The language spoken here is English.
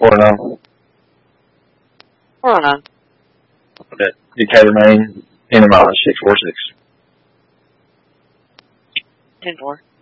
4-0. 409. Okay. Decatur, Maine, N minus 646. 10-4.